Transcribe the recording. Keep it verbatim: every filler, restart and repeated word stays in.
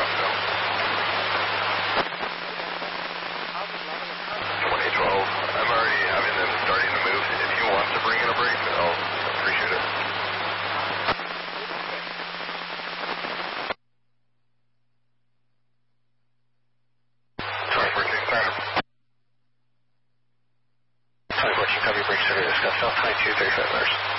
so. twenty twelve, I'm already having them starting to move. If you want to bring in a break, I'll appreciate it. twenty-four two, clear. twenty-four two, copy, break, city, discuss, south twenty-two, thirty-five hours.